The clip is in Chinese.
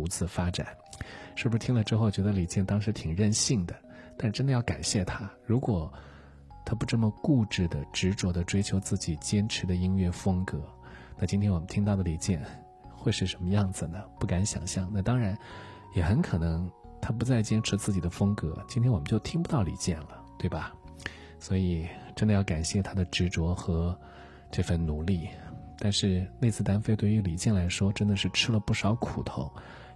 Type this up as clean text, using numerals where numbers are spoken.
此发展。是不是听了之后觉得李健当时挺任性的？但真的要感谢他，如果他不这么固执的执着的追求自己坚持的音乐风格，那今天我们听到的李健会是什么样子呢？不敢想象。那当然也很可能他不再坚持自己的风格，今天我们就听不到李健了，对吧？所以真的要感谢他的执着和这份努力。但是那次单飞对于李健来说真的是吃了不少苦头，